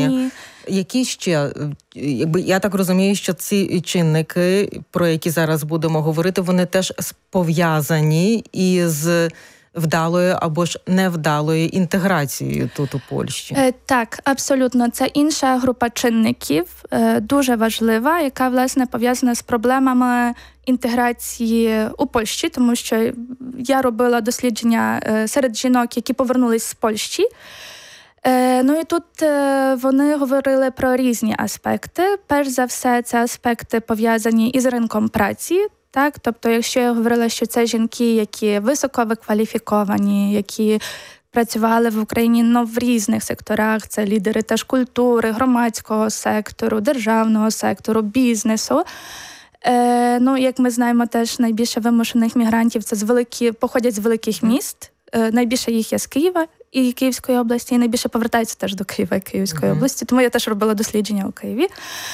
Ні. Які ще, я так розумію, що ці чинники, про які зараз будемо говорити, вони теж пов'язані із вдалою або ж невдалою інтеграцією тут у Польщі. Так, абсолютно. Це інша група чинників, дуже важлива, яка, власне, пов'язана з проблемами інтеграції у Польщі, тому що я робила дослідження серед жінок, які повернулись з Польщі. Ну і тут вони говорили про різні аспекти. Перш за все, це аспекти пов'язані із ринком праці. Так? Тобто, якщо я говорила, що це жінки, які високовикваліфіковані, які працювали в Україні в різних секторах, це лідери теж культури, громадського сектору, державного сектору, бізнесу. Як ми знаємо, теж найбільше вимушених мігрантів походять з великих міст. Найбільше їх є з Києва і Київської області, і найбільше повертаються теж до Києва і Київської області, тому я теж робила дослідження у Києві.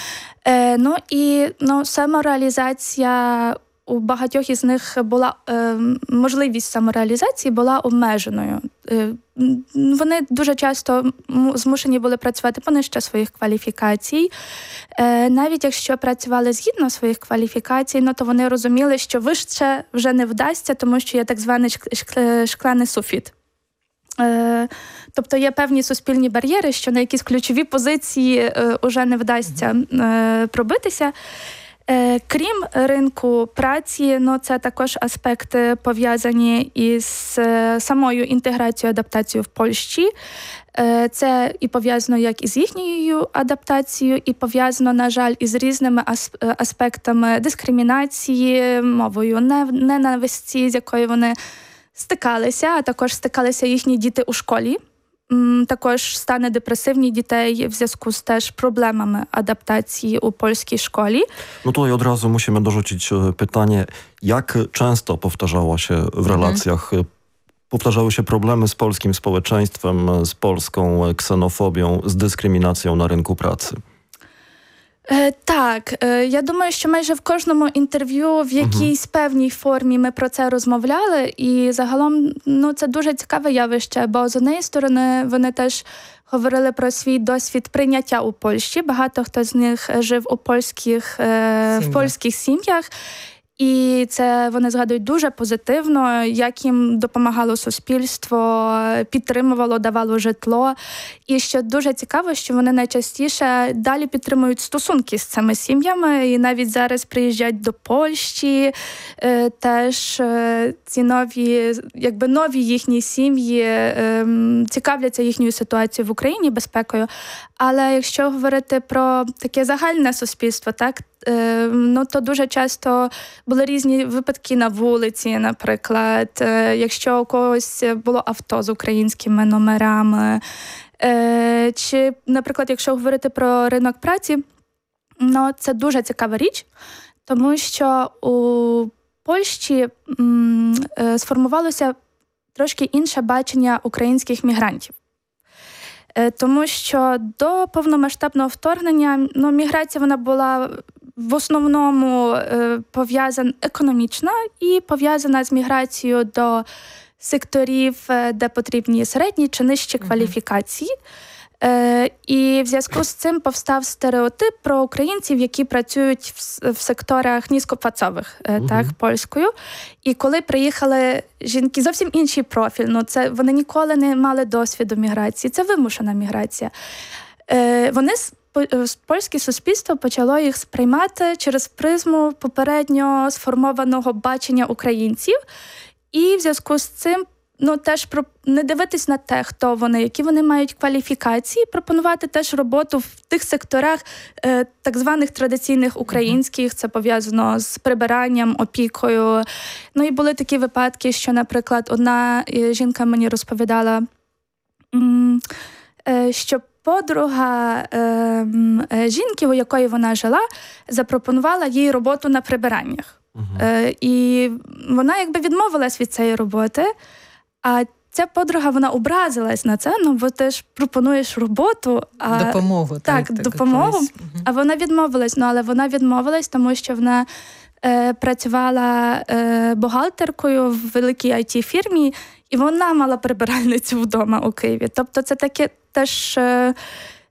Самореалізація у багатьох із них була, можливість самореалізації була обмеженою. Вони дуже часто змушені були працювати понижче своїх кваліфікацій. Навіть якщо працювали згідно своїх кваліфікацій, то вони розуміли, що вище вже не вдасться, тому що є так званий шкляний суфіт. Тобто є певні суспільні бар'єри, що на якісь ключові позиції вже не вдасться пробитися. Крім ринку праці, це також аспекти пов'язані із самою інтеграцією, адаптацією в Польщі. Це і пов'язано як із їхньою адаптацією, і пов'язано, на жаль, із різними аспектами дискримінації, мовою ненависті, з якою вони стикалися, а також стикалися їхні діти у школі. Також стани депресивні дітей w związku z też problemami adaptacji u polskiej szkoli. No tutaj od razu musimy dorzucić pytanie, jak często powtarzało się w relacjach, powtarzały się problemy z polskim społeczeństwem, z polską ksenofobią, z dyskryminacją na rynku pracy? Так, я думаю, що майже в кожному інтерв'ю в якійсь певній формі ми про це розмовляли, і загалом це дуже цікаве явище, бо з однієї сторони вони теж говорили про свій досвід прийняття у Польщі. Багато хто з них жив у в польських сім'ях. І це вони згадують дуже позитивно, як їм допомагало суспільство, підтримувало, давало житло. І що дуже цікаво, що вони найчастіше далі підтримують стосунки з цими сім'ями, і навіть зараз приїжджають до Польщі, теж ці нові їхні сім'ї цікавляться їхньою ситуацією в Україні, безпекою. Але якщо говорити про таке загальне суспільство, так, то дуже часто були різні випадки на вулиці, наприклад, якщо у когось було авто з українськими номерами, чи, наприклад, якщо говорити про ринок праці, це дуже цікава річ, тому що у Польщі сформувалося трошки інше бачення українських мігрантів. Тому що до повномасштабного вторгнення міграція вона була в основному пов'язана економічна і пов'язана з міграцією до секторів, де потрібні середні чи нижчі кваліфікації. І в зв'язку з цим повстав стереотип про українців, які працюють в секторах низькопрацьових, так, польською. І коли приїхали жінки, зовсім інший профіль, вони ніколи не мали досвіду міграції, це вимушена міграція. Польське суспільство почало їх сприймати через призму попередньо сформованого бачення українців. І в зв'язку з цим теж не дивитись на те, хто вони, які вони мають кваліфікації, пропонувати теж роботу в тих секторах так званих традиційних українських, це пов'язано з прибиранням, опікою. І були такі випадки, що, наприклад, одна жінка мені розповідала, що подруга жінки, у якої вона жила, запропонувала їй роботу на прибираннях. І вона відмовилась від цієї роботи, а ця подруга, вона образилась на це, бо ти ж пропонуєш роботу. Допомогу. Так, допомогу. А вона відмовилась, але вона відмовилась, тому що вона працювала бухгалтеркою в великій IT-фірмі, і вона мала прибиральницю вдома у Києві. Тобто це таке теж